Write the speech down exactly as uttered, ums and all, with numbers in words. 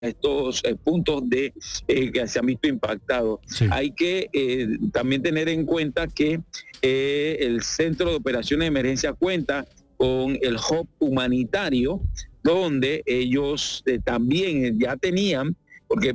estos eh, puntos de eh, que se han visto impactados. Sí. Hay que eh, también tener en cuenta que eh, el Centro de Operaciones de Emergencia cuenta con el hub humanitario, donde ellos eh, también ya tenían, porque